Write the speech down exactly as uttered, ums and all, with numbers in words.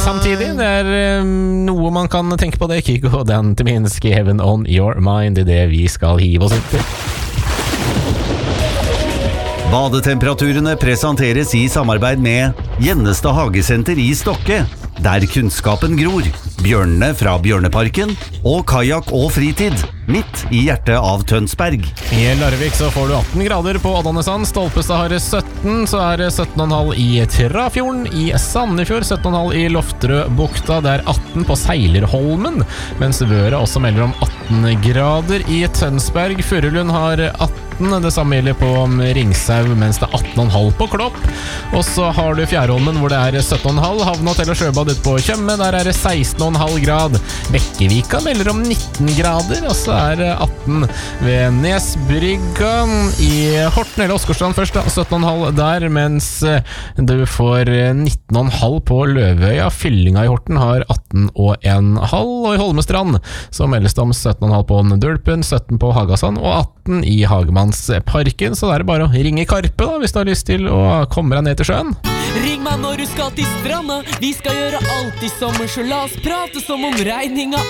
samtidig. Det er um, noe man kan tenke på det. Kygo, den til minst Heaven on your mind, i det vi skal hive oss ut i. Badetemperaturene presenteres i samarbeid med Gjennestad Hagesenter i Stokke, der kunnskapen gror, bjørnene fra Bjørneparken og kajak og fritid, midt i hjertet av Tønsberg. I Larvik så får du atten grader på Oddanesand, Stolpestad har sytten, så er det sytten komma fem i Trafjorden, i Sandefjord sytten komma fem i Lofterødbukta, det er atten på Seilerholmen, mens Vøra også melder om atten grader. I Tønsberg, Furulund har atten, det samme gjelder på Ringsau, mens det er atten komma fem på Klopp. Og så har du Fjærholmen hvor det er sytten komma fem, Havn Hotell og Sjøbad ute på Tjøme, der er det seksten komma fem grad. Bekkevika melder om nitten grader, og så er det atten ved Nesbrygga. I Horten eller Åsgårdstrand først da, sytten komma fem der, mens du får nitten komma fem på Løvøya. Fyllinga i Horten har atten komma fem, og i Holmestrand så meldes det om sytten komma fem på Dølpen, sytten på Hagasand og atten i Hagemannsparken, så det er bare å ringe Karpe da, hvis du har lyst til å komme deg ned til sjøen. Ring meg når du skal til stranda, vi skal gjøre alt i sommer, så la oss prate som om regninga